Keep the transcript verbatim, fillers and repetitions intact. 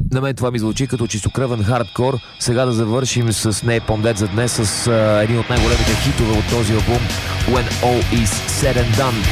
На мен това ми звучи като чистокръвен хардкор. Сега да завършим с Napalm Death за днес с а, един от най-големите хитове от този албум When All Is Said and Done.